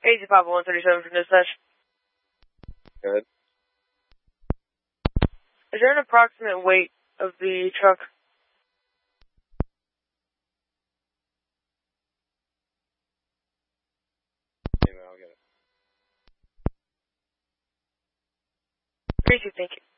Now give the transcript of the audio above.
AC Papa 137 from dispatch. Good. Is there an approximate weight of the truck? Anyway, I'll get it. Appreciate it, thank you.